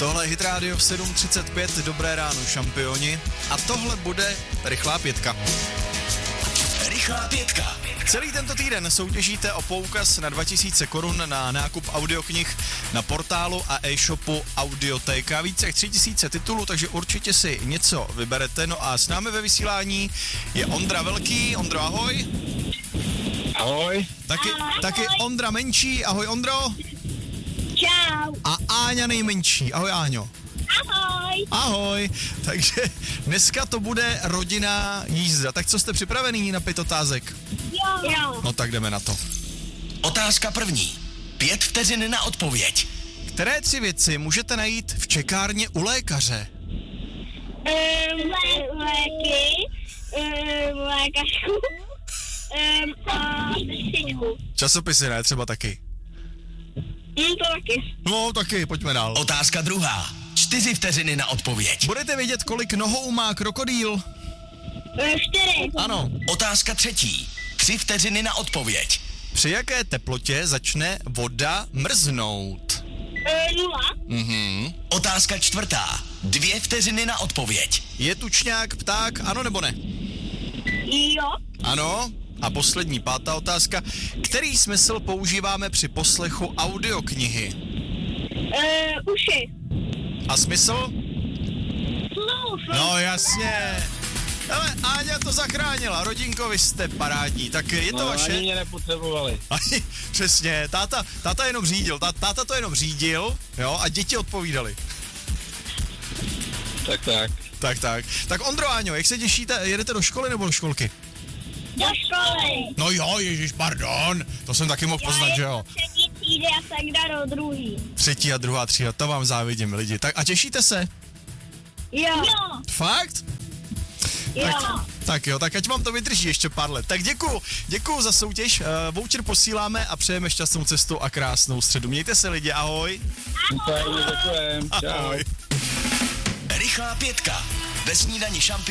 Tohle je Hit Radio v 7:35, dobré ráno šampioni. A tohle bude Rychlá pětka. Rychlá pětka. Celý tento týden soutěžíte o poukaz na 2000 korun na nákup audioknih na portálu a e-shopu Audioteka. Více jak 3000 titulů, takže určitě si něco vyberete. No a s námi ve vysílání je Ondra Velký. Ondro, ahoj. Ahoj. Taky Ondra Menší. Ahoj, Ondro. Čau. A Áňa nejmenší. Ahoj, Áňo. Ahoj. Ahoj. Takže dneska to bude rodinná jízda. Tak co jste připravený na 5 otázek? Jo. No tak jdeme na to. Otázka první. 5 vteřin na odpověď. Které 3 věci můžete najít v čekárně u lékaře? Léky, lékařku a sestřičku. Časopisy ne, třeba taky. To taky. No taky, pojďme dál. Otázka druhá. 4 vteřiny na odpověď. Budete vědět, kolik nohou má krokodýl? 4. Ano. Otázka třetí. 3 vteřiny na odpověď. Při jaké teplotě začne voda mrznout? 0. Otázka čtvrtá. 2 vteřiny na odpověď. Je tučňák pták, ano nebo ne? Jo. Ano. A poslední, 5. otázka. Který smysl používáme při poslechu audioknihy? Uši. A smysl? Sluch. No jasně. Ale Áňa to zachránila, rodinko, vy jste parádní, tak je to vaše? Ani mě nepotřebovali. Přesně, táta jenom řídil, táta to jenom řídil, jo, a děti odpovídali. Tak. Tak Ondro, Áňo, jak se těšíte, jedete do školy nebo do školky? Do školy. No jo, ježiš, pardon, to jsem taky mohl poznat, že jo. Třetí třídy a tak do druhý. 3. a 2. třída, to vám závidím, lidi. Tak a těšíte se? Jo. Fakt? Jo. Tak jo, tak ať vám to vydrží ještě pár let. Tak děkuju za soutěž, voucher posíláme a přejeme šťastnou cestu a krásnou středu. Mějte se, lidi, ahoj. Děkujem. Čau. Ahoj. Rychlá pětka. Ve snídani šampion.